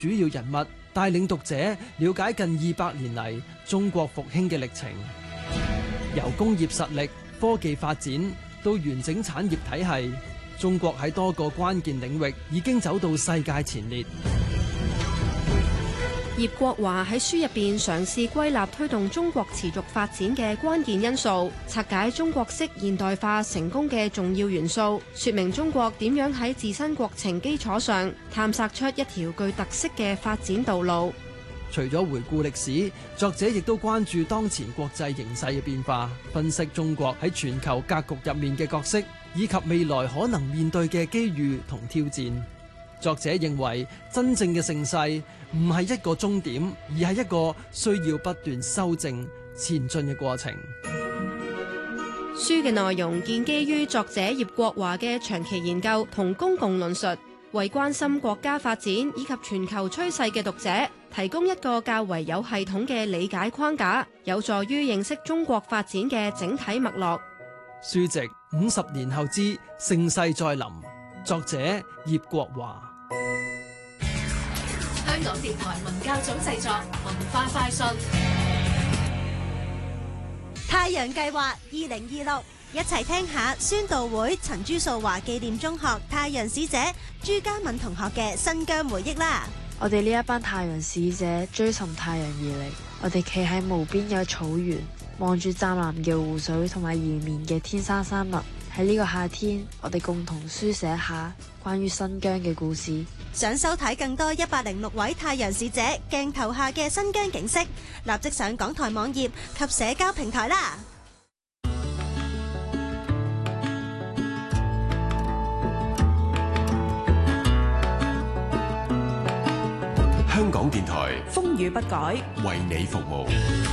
主要人物帶領讀者了解近200年嚟中國復興嘅歷程，由工業實力、科技發展到完整產業體系，中國喺多個關鍵領域已經走到世界前列。 葉國華喺書入邊嘗試歸納推動中國持續發展嘅關鍵因素，拆解中國式現代化成功嘅重要元素，說明中國點樣喺自身國情基礎上探索出一條具特色嘅發展道路。 除咗回顧歷史，作者亦都關注當前國際形勢嘅變化，分析中國喺全球格局入面嘅角色，以及未來可能面對嘅機遇同挑戰。作者認為，真正嘅盛世唔係一個終點，而係一個需要不斷修正前進嘅過程。 書嘅內容建基於作者葉國華嘅長期研究同公共論述，為關心國家發展以及全球趨勢嘅讀者提供一個較為有系統嘅理解框架，有助於認識中國發展嘅整體脈絡。 書籍50年後之盛世再臨，作者葉國華。 香港電台文教組製作，文化快訊。 太陽計劃2026，一齊聽下宣道會陳朱素華紀念中學太陽使者朱嘉敏同學嘅新疆回憶啦。 我哋呢一班太陽使者追尋太陽而嚟，我哋企喺無邊嘅草原，望住湛藍嘅湖水同埋延綿嘅天山山脈。喺呢個夏天，我哋共同書寫下關於新疆嘅故事。 想收睇更多106位太陽使者鏡頭下嘅新疆景色，立即上港台網頁及社交平台啦。 香港電台風雨不改， 為你服務。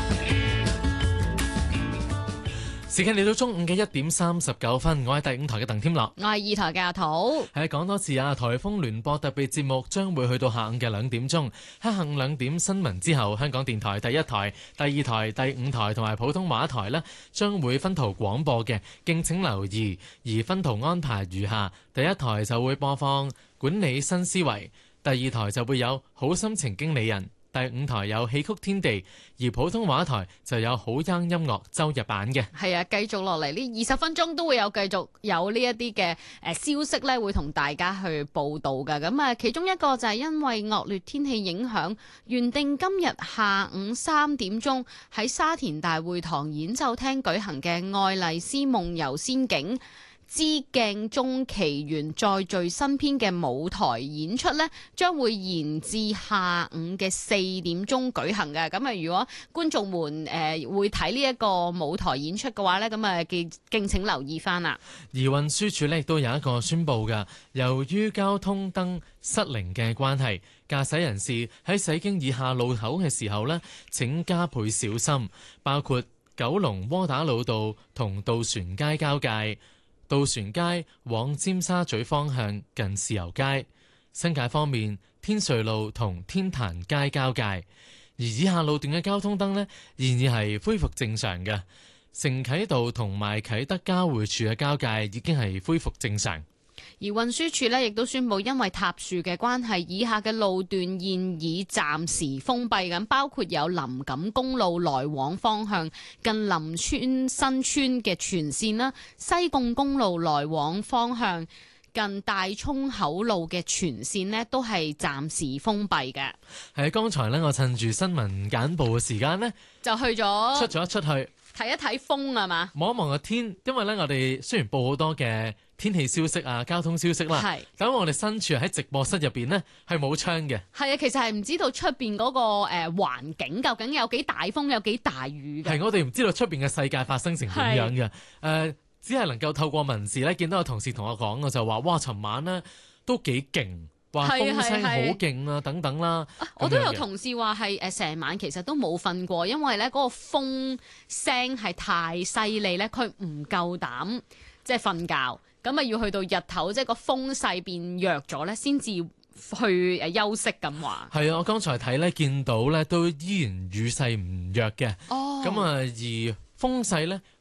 時間嚟到中午嘅1點39分，我係第5台嘅鄧添樂， 我係2台嘅阿土。 講多次啊，颱風聯播特別節目將會去到下午嘅2點鐘，喺下午2點新聞之後，香港電台第1台、第2台、第5台同埋普通話台呢將會分途廣播嘅，敬請留意。而分途安排如下：第1台就會播放管理新思維，第2台就會有好心情經理人，第5台有戲曲天地，而普通話台就有好音樂周日版嘅。 係啊，繼續落嚟呢20分鐘都會有繼續有呢一啲嘅消息咧，會同大家去報道㗎。咁啊，其中一個就係因為惡劣天氣影響，原定今日下午3點鐘喺沙田大會堂演奏廳舉行嘅《愛麗絲夢遊仙境之鏡中奇緣再聚新篇》嘅舞台演出呢，將會延至下午嘅4點鐘舉行嘅。咁啊，如果觀眾們會睇呢一個舞台演出嘅話呢，咁啊敬請留意翻啦。 而運輸署呢亦都有一個宣佈嘅，由於交通燈失靈嘅關係，駕駛人士喺駛經以下路口嘅時候呢，請加倍小心，包括九龍窩打老道同渡船街交界、渡船街往尖沙咀方向近豉油街。新界方面，天瑞路同天壇街交界。而以下路段嘅交通燈呢，現已係恢復正常嘅。承啟道同埋啟德交匯處嘅交界已經係恢復正常。 而運輸署呢亦都宣布，因為塌樹嘅關係，以下嘅路段現已暫時封閉咁，包括有林錦公路來往方向近林村新村嘅全線啦，西貢公路來往方向近大涌口路嘅全線呢都係暫時封閉嘅。 係剛才呢，我趁住新聞簡報嘅時間呢， 就出去睇一睇風啊嘛， 望一望個天，因為呢，我哋雖然報好多嘅天氣消息啊、交通消息啦，但我哋身處喺直播室入邊呢，係冇窗嘅。係啊，其實係唔知道出邊嗰個環境究竟有幾大風、有幾大雨嘅。 係我哋唔知道出邊嘅世界發生成點樣嘅。只係能夠透過文字咧，見到有同事同我講嘅就話：哇，尋晚呢都幾勁，話風聲好勁啊，等等啦。 我都有同事話係成晚其實都冇瞓過，因為咧嗰個風聲係太犀利咧，佢唔夠膽即係瞓覺，咁啊要去到日頭，即係個風勢變弱咗咧，先至去休息咁話。係啊，我剛才睇咧見到咧都依然雨勢唔弱嘅。咁而風勢咧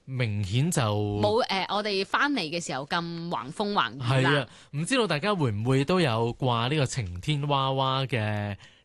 明顯就冇我哋翻嚟嘅時候咁橫風橫雨啦。 係啊，唔知道大家會唔會都有掛呢個晴天娃娃嘅